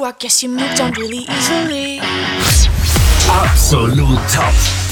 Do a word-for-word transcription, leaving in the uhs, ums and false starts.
I guess you moved on really easily. Absolut Top.